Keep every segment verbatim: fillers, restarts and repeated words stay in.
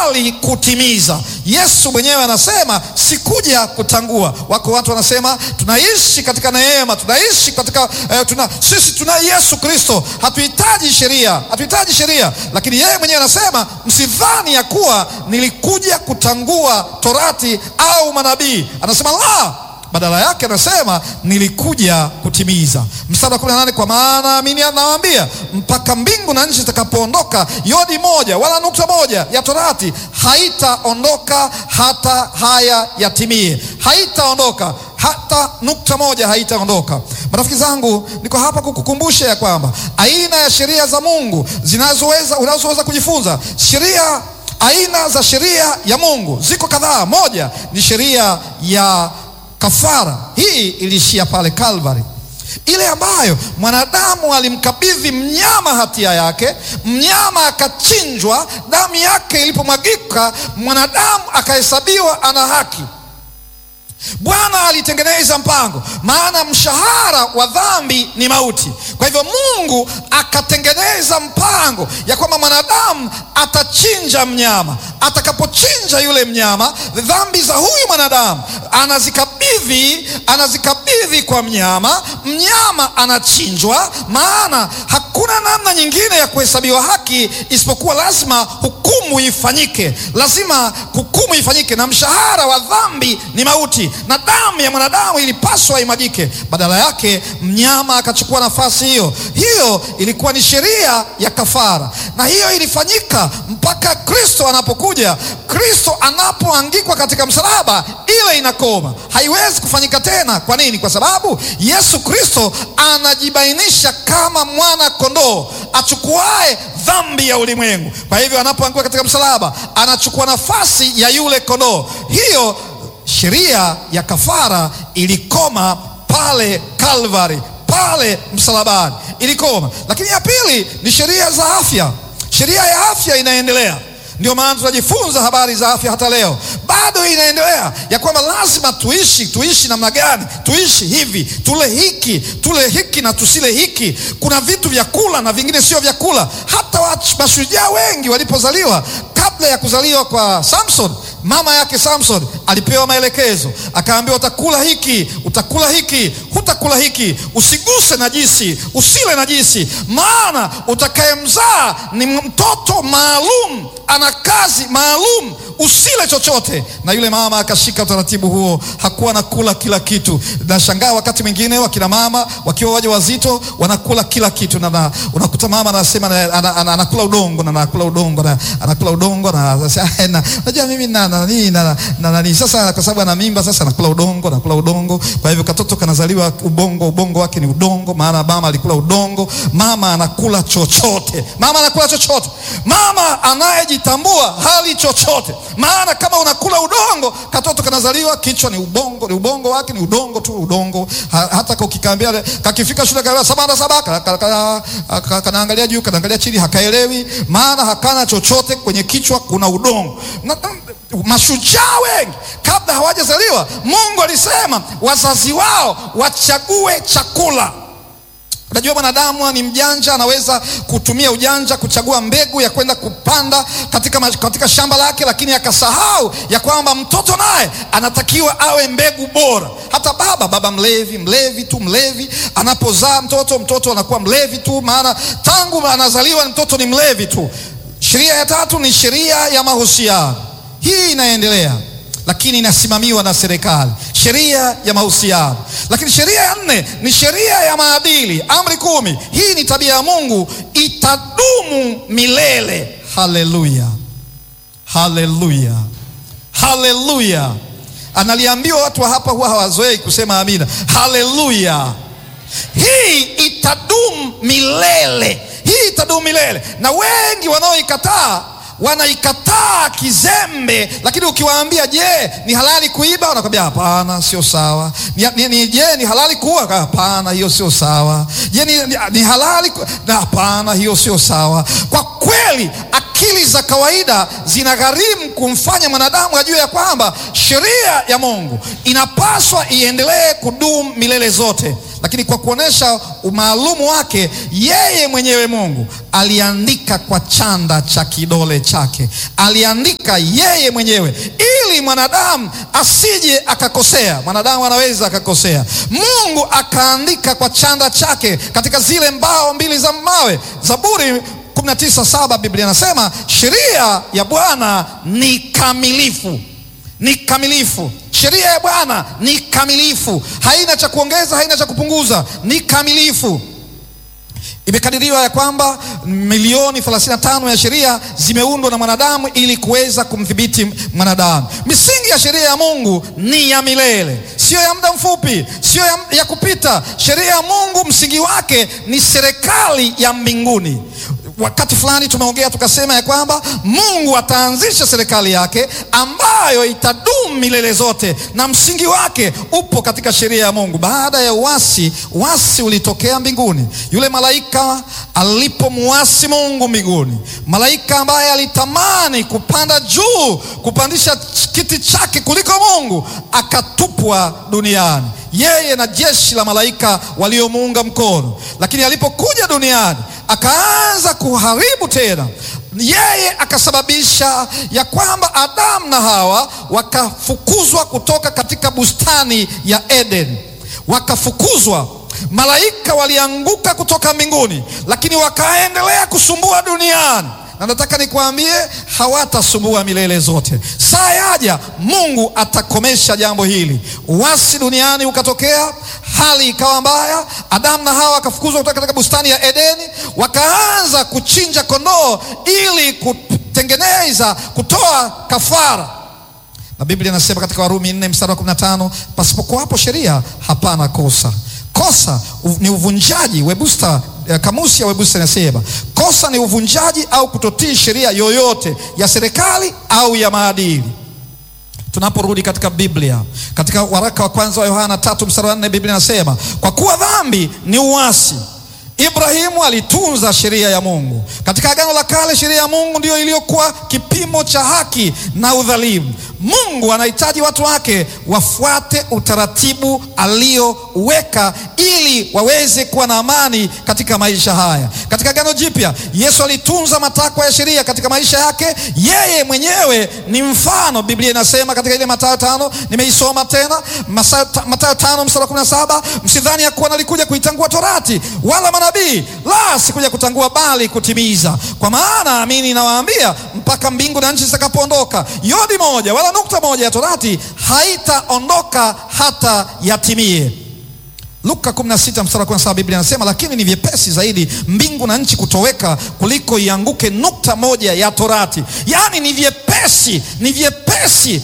bali kutimiza. Yesu mwenyewe anasema sikuja kutangua. Wako watu wanasema tunaishi katika neema, tunaishi katika eh, tuna, sisi tuna Yesu Kristo, hatuhitaji sheria, hatuhitaji sheria. Lakini yeye mwenyewe anasema msidhani ya kuwa nilikuja kutangua torati au manabii. Anasema la, badala yake anasema nilikuja kutimiza. Mstari wa kumi na nane, kwa maana amini nawaambia, mpaka mbingu na nchi zitakapoondoka, yodi moja wala nukta moja ya torati haitaondoka hata haya yatimie. Haitaondoka hata nukta moja, haitaondoka. Marafiki zangu, niko hapa kukukumbusha ya kwamba aina ya sheria za Mungu zinazoweza unazoweza kujifunza. Sheria, aina za sheria ya Mungu ziko kadhaa. Moja ni sheria ya kafara. Hii iliishia pale Calvary, ile ambayo mwanadamu alimkabidhi mnyama hatia yake, mnyama akachinjwa, damu yake ilipomwagika, mwanadamu akahesabiwa ana haki. Bwana alitengeneza mpango, maana mshahara wa dhambi ni mauti. Kwa hivyo Mungu akatengeneza mpango ya kwamba mwanadamu atachinja mnyama. Atakapochinja yule mnyama, dhambi za huyu mwanadamu anazikabidhi anazikabidhi kwa mnyama. Mnyama anachinjwa, maana hakuna namna nyingine ya kuhesabiwa haki isipokuwa lazima hukumu ifanyike, lazima hukumu ifanyike, na mshahara wa dhambi ni mauti, na damu ya mwanadamu ilipaswa imwagike. Badala yake mnyama akachukua nafasi hiyo. Hiyo ilikuwa ni sheria ya kafara, na hiyo ilifanyika mpaka Kristo anapokuja. Kristo anapoangikwa katika msalaba, ile inakoma, haiwezi kufanyika tena. Kwa nini? Kwa sababu Yesu Kristo anajibainisha kama mwana kondoo achukuae dhambi ya ulimwengu. Kwa hivyo anapoangikwa katika msalaba, anachukua nafasi ya yule kondoo. Hiyo sheria ya kafara ilikoma pale Calvary, pale msalabani ilikoma. Lakini ya pili ni sheria za afya. Sheria ya afya inaendelea. Ndio maana tunajifunza habari za afya hata leo, bado inaendelea, ya kwamba lazima tuishi tuishi namna gani? Tuishi hivi, tule hiki, tule hiki na tusile hiki. Kuna vitu vya kula na vingine sio vya kula. Hata mashujaa wengi walipozaliwa, kabla ya kuzaliwa kwa Samson, mama yake Samson alipewa maelekezo, akaambiwa utakula hiki, utakula hiki, hutakula hiki, usiguse najisi, usile najisi, maana utakayemzaa ni mtoto maalum, ana kazi maalum, usile chochote. Na yule mama akashika utaratibu huo, hakuwa nakula kila kitu. Nashangaa wakati mwingine wakina mama wakiwa waje wazito wanakula kila kitu, na, na unakuta mama anasema na, anakula udongo na anakula udongo na anakula udongo na na unajua mimi na nani na nani. Sasa kwa sababu ana mimba, sasa anakula udongo, anakula udongo. Kwa hivyo katoto kanazaliwa ubongo, ubongo wake ni udongo, maana mama alikula udongo. Mama anakula chochote, mama anakula chochote. Mama anayejitambua hali chochote, maana kama unakula udongo, katoto kanazaliwa kichwa ni ubongo, ni ubongo wake ni udongo tu, udongo. Ha, hata ukikambia kakifika shule kana sabana sabaka kanaangalia juu, kanaangalia chini, hakaelewi, maana hakana chochote kwenye kichwa, kuna udongo. Na, mashujaa wengi kabla hawajazaliwa, Mungu alisema wazazi wao wachague chakula. Unajua mwanadamu ni mjanja, anaweza kutumia ujanja kuchagua mbegu ya kwenda kupanda katika, katika shamba lake, lakini akasahau ya kwamba mtoto naye anatakiwa awe mbegu bora. Hata baba, baba mlevi, mlevi tu, mlevi. Anapozaa mtoto, mtoto anakuwa mlevi tu, maana tangu anazaliwa mtoto ni mlevi tu. Sheria ya tatu ni sheria ya mahusiano. Hii inaendelea, lakini inasimamiwa na serikali, sheria ya mahusiano. Lakini sheria ya nne ni sheria ya maadili, amri kumi. Hii ni tabia ya Mungu, itadumu milele. Haleluya, haleluya, haleluya. Analiambiwa watu wa hapa huwa hawazoei kusema amina. Haleluya. Hii itadumu milele, hii itadumu milele. Na wengi wanaoikataa wanaikataa kizembe, lakini ukiwaambia je, ni halali kuiba? Wanakwambia hapana, sio sawa. Ni, ni, ni, je, ni halali kuua? Hapana, hiyo sio sawa. Je, ni, ni, ni halali ku... hapana, hiyo sio sawa. Kwa kweli akili za kawaida zinagharimu kumfanya mwanadamu ajue ya kwamba sheria ya Mungu inapaswa iendelee kudumu milele zote, lakini kwa kuonesha umaalumu wake, yeye mwenyewe Mungu aliandika kwa chanda cha kidole chake. Aliandika yeye mwenyewe ili mwanadamu asije akakosea. Mwanadamu anaweza akakosea. Mungu akaandika kwa chanda chake katika zile mbao mbili za mawe. Zaburi kumi na tisa saba Biblia inasema sheria ya Bwana ni kamilifu. Ni kamilifu. Sheria ya Bwana ni kamilifu, haina cha kuongeza, haina cha kupunguza, ni kamilifu. Imekadiriwa ya kwamba milioni thelathini na tano ya sheria zimeundwa na mwanadamu ili kuweza kumdhibiti mwanadamu. Misingi ya sheria ya Mungu ni ya milele, sio ya muda mfupi, sio ya, ya kupita. Sheria ya Mungu msingi wake ni serikali ya mbinguni. Wakati fulani tumeongea tukasema ya kwamba Mungu ataanzisha serikali yake ambayo itadumu milele zote, na msingi wake upo katika sheria ya Mungu. Baada ya uasi, uasi ulitokea mbinguni. Yule malaika alipomuasi Mungu mbinguni, malaika ambaye alitamani kupanda juu, kupandisha kiti chake kuliko Mungu, akatupwa duniani, yeye na jeshi la malaika waliomuunga mkono. Lakini alipokuja duniani akaanza kuharibu tena. Yeye akasababisha ya kwamba Adamu na Hawa wakafukuzwa kutoka katika bustani ya Eden. Wakafukuzwa. Malaika walianguka kutoka mbinguni, lakini wakaendelea kusumbua duniani. Na nataka nikwambie, hawatasumbua milele zote. Saa yaja Mungu atakomesha jambo hili. Uasi duniani ukatokea, hali ikawa mbaya. Adamu na Hawa wakafukuzwa kutoka katika bustani ya Edeni, wakaanza kuchinja kondoo ili kutengeneza, kutoa kafara. Na Biblia inasema katika Warumi nne mstari wa kumi na tano, pasipokuwapo sheria hapana kosa. Kosa ni uvunjaji. Webster, kamusi ya Webster inasema kosa ni uvunjaji au kutotii sheria yoyote ya serikali au ya maadili. Tunaporudi katika Biblia, katika waraka wa kwanza wa Yohana tatu mstari wa nne, Biblia inasema kwa kuwa dhambi ni uasi. Ibrahimu alitunza sheria ya Mungu. Katika Agano la Kale, sheria ya Mungu ndiyo iliyokuwa kipimo cha haki na udhalimu. Mungu anahitaji watu wake wafuate utaratibu alioweka ili waweze kuwa na amani katika maisha haya. Katika Agano Jipya, Yesu alitunza matakwa ya sheria katika maisha yake. Yeye mwenyewe ni mfano. Biblia inasema katika ile Mathayo tano, nimeisoma tena, Mathayo tano mstari wa kumi na saba, msidhani ya kuwa nalikuja kuitangua torati wala manabii, la sikuja kutangua bali kutimiza. Kwa maana amini nawaambia, mpaka mbingu na nchi zitakapoondoka, yodi moja wala nukta moja ya torati haitaondoka hata yatimie. Luka kumi na sita mstari wa kumi na saba, Biblia inasema lakini ni vyepesi zaidi mbingu na nchi kutoweka kuliko ianguke nukta moja ya torati. Yaani ni vyepesi, ni vyepesi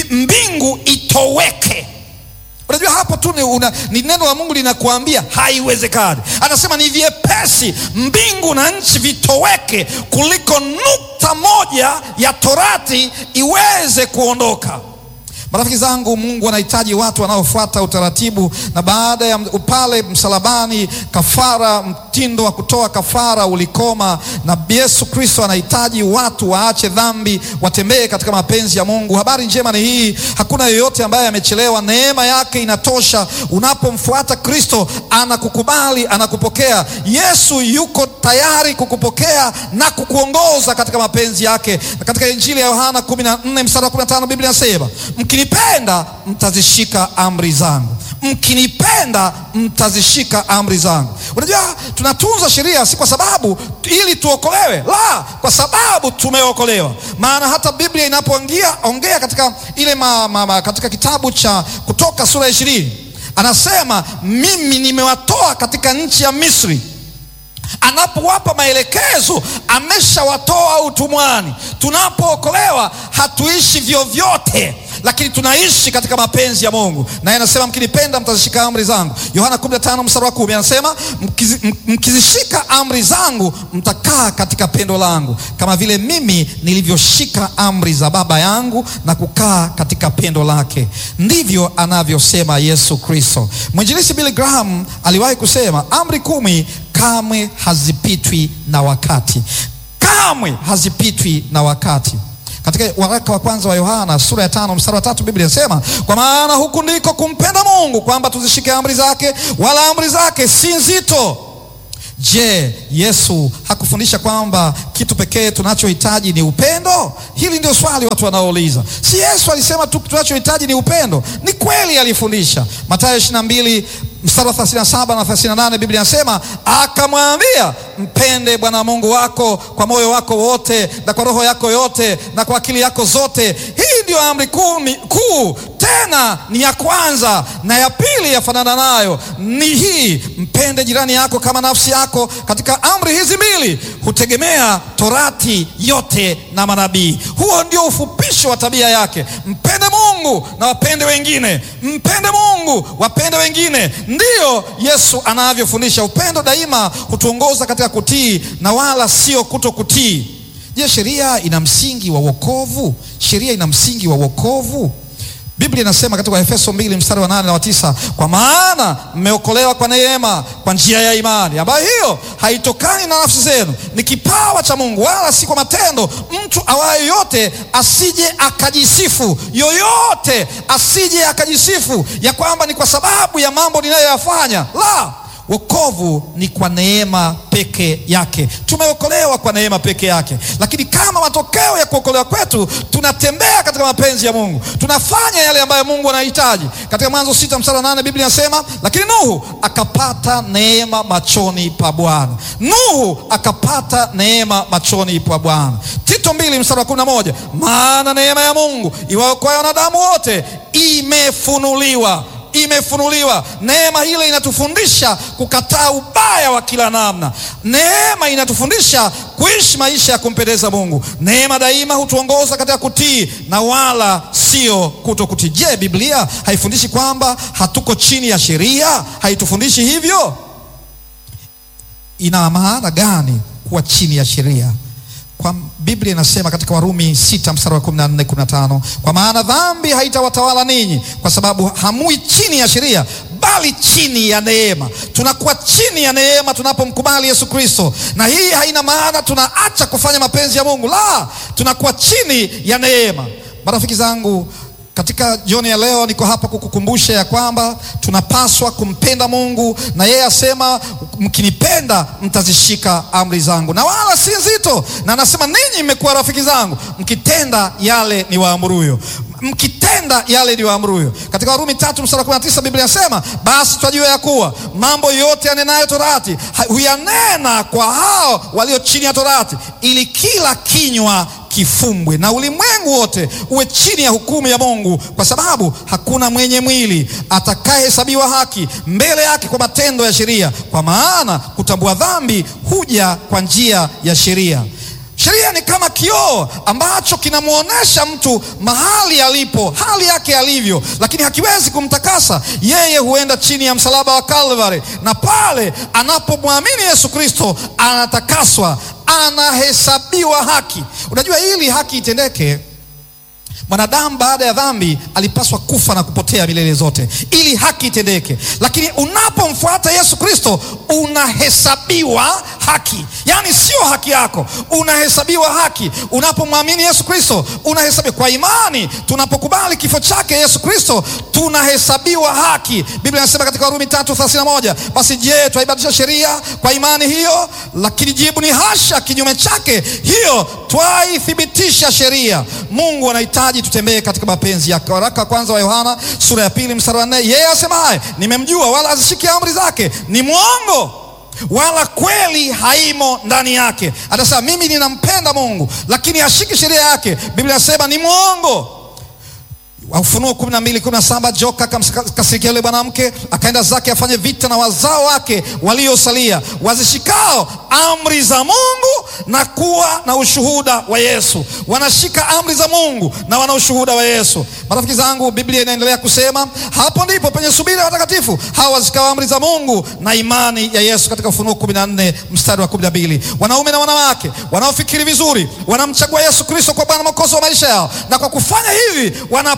mbingu itoweke. Unajua hapo tu ni, una, ni neno la Mungu linakuambia haiwezekani. Anasema ni vyepesi mbingu na nchi vitoweke kuliko nukta moja ya torati iweze kuondoka. Marafiki zangu, Mungu anahitaji watu wanaofuata utaratibu. Na baada ya upale msalabani, kafara, mtindo wa kutoa kafara ulikoma, na Yesu Kristo anahitaji watu waache dhambi, watembee katika mapenzi ya Mungu. Habari njema ni hii, hakuna yeyote ambaye amechelewa. Neema yake inatosha. Unapomfuata Kristo, anakukubali, anakupokea. Yesu yuko tayari kukupokea na kukuongoza katika mapenzi yake. Na katika Injili ya Yohana kumi na nne mstari wa kumi na tano, Biblia inasema mkinipenda mtazishika amri zangu. Mkinipenda mtazishika amri zangu. Unajua tunatunza sheria si kwa sababu ili tuokolewe, la, kwa sababu tumeokolewa. Maana hata Biblia inapoongea ongea katika ile ma, ma, ma, katika kitabu cha Kutoka sura ya ishirini, anasema mimi nimewatoa katika nchi ya Misri. Anapowapa maelekezo, ameshawatoa utumwani. Tunapookolewa hatuishi vyovyote, lakini tunaishi katika mapenzi ya Mungu. Na anasema mkinipenda mtazishika amri zangu. Yohana kumi na tano mstari wa kumi anasema mkizishika amri zangu mtakaa katika pendo langu, kama vile mimi nilivyoshika amri za Baba yangu na kukaa katika pendo lake. Ndivyo anavyosema Yesu Kristo. Mwinjilisti Billy Graham aliwahi kusema amri kumi kamwe hazipitwi na wakati. Kamwe hazipitwi na wakati. Katika katika waraka wa kwanza wa Yohana sura ya tano mstari wa tatu, Biblia inasema, kwa maana huku ndiko kumpenda Mungu, kwamba tuzishike amri zake, wala amri zake si nzito. Je, Yesu hakufundisha kwamba kitu pekee tunachohitaji ni upendo? Hili ndio swali watu wanaouliza. Si Yesu alisema tu tunachohitaji ni upendo? Ni kweli alifundisha. Mathayo ishirini na mbili mstari wa thelathini na saba na thelathini na nane, Biblia inasema, akamwambia, mpende Bwana Mungu wako kwa moyo wako wote na kwa roho yako yote na kwa akili yako zote. Hii ndio amri kuu kuu, tena ni ya kwanza, na ya pili yafanana nayo ni hii, mpende jirani yako kama nafsi yako. Katika amri hizi mbili hutegemea Torati yote na manabii. Huo ndio ufupisho wa tabia yake. Mpende Mungu na wapende wengine, mpende Mungu wapende wengine. Ndiyo Yesu anavyofundisha. Upendo daima hutuongoza katika kutii na wala sio kuto kutii. Je, sheria ina msingi wa wokovu? Sheria ina msingi wa wokovu. Biblia inasema katika Efeso mbili mstari wa nane na wa tisa, kwa maana mmeokolewa kwa neema kwa njia ya imani, ambayo hiyo haitokani na nafsi zenu, ni kipawa cha Mungu, wala si kwa matendo, mtu awaye yote asije akajisifu. Yoyote asije akajisifu ya kwamba ni kwa sababu ya mambo ninayoyafanya. La, wokovu ni kwa neema peke yake. Tumeokolewa kwa neema peke yake. Lakini kama matokeo ya kuokolewa kwetu, tunatembea katika mapenzi ya Mungu, tunafanya yale ambayo Mungu anahitaji. Katika Mwanzo sita mstari wa nane, Biblia inasema, lakini Nuhu akapata neema machoni pa Bwana. Nuhu akapata neema machoni pa Bwana. Tito mbili mstari wa kumi na moja, maana neema ya Mungu iwaokoayo wanadamu wote imefunuliwa. Imefunuliwa. Neema ile inatufundisha kukataa ubaya wa kila namna. Neema inatufundisha kuishi maisha ya kumpendeza Mungu. Neema daima hutuongoza katika kutii na wala sio kutokutii. Je, Biblia haifundishi kwamba hatuko chini ya sheria? Haitufundishi hivyo? Ina maana gani kuwa chini ya sheria? Kwa Biblia inasema katika Warumi sita mstari wa kumi na nne kumi na tano, kwa maana dhambi haitawatawala ninyi, kwa sababu hamui chini ya sheria, bali chini ya neema. Tunakuwa chini ya neema tunapomkubali Yesu Kristo, na hii haina maana tunaacha kufanya mapenzi ya Mungu. La, tunakuwa chini ya neema. Marafiki zangu, katika jioni ya leo niko hapa kukukumbusha ya kwamba tunapaswa kumpenda Mungu, na yeye asema, mkinipenda mtazishika amri zangu, na wala si nzito. Na anasema, ninyi mmekuwa rafiki zangu mkitenda yale ni waamuruyo. Mkitenda yale ni waamuruyo. Katika Warumi tatu mstari wa kumi na tisa, Biblia inasema, basi twajua ya kuwa mambo yote yanenayo Torati huyanena kwa hao walio chini ya Torati, ili kila kinywa kifumbwe na ulimwengu wote uwe chini ya hukumu ya Mungu, kwa sababu hakuna mwenye mwili atakayehesabiwa haki mbele yake kwa matendo ya sheria, kwa maana kutambua dhambi huja kwa njia ya sheria. Sheria ni kama kioo ambacho kinamuonesha mtu mahali alipo, hali yake alivyo, lakini hakiwezi kumtakasa. Yeye huenda chini ya msalaba wa Calvary, na pale anapomwamini Yesu Kristo anatakaswa, anahesabiwa haki. Unajua, ili haki itendeke, mwanadamu baada ya dhambi alipaswa kufa na kupotea milele zote ili haki itendeke. Lakini unapomfuata Yesu Kristo unahesabiwa haki. Yaani sio haki yako, unahesabiwa haki. Unapomwamini Yesu Kristo unahesabiwa kwa imani. Tunapokubali kifo chake Yesu Kristo tunahesabiwa haki. Biblia inasema katika Warumi tatu thelathini na moja, basi je, twaibadilisha sheria kwa imani hiyo? Lakini jibu ni hasha, kinyume chake, hiyo twaithibitisha sheria. Mungu anahitaji tutembee katika mapenzi yake. Waraka wa kwanza wa Yohana sura ya pili mstari wa nne, yeye asemaye nimemjua wala azishiki amri zake ni mwongo, wala kweli haimo ndani yake. Atasema mimi ninampenda Mungu lakini hashiki sheria yake, Biblia inasema ni mwongo. Ufunuo kumi na mbili kumi na saba, joka akamkasirikia yule mwanamke akaenda zake afanye vita na wazao wake waliosalia, wazishikao amri za Mungu na kuwa na ushuhuda wa Yesu. Wanashika amri za Mungu na wana ushuhuda wa Yesu. Marafiki zangu, Biblia inaendelea kusema, hapo ndipo penye subira ya watakatifu hawa wazishikao amri za Mungu na imani ya Yesu. Katika Ufunuo kumi na nne mstari wa kumi na mbili, wanaume na wanawake wanaofikiri vizuri wanamchagua Yesu Kristo kwa Bwana Mwokozi wa maisha yao, na kwa kufanya hivi wana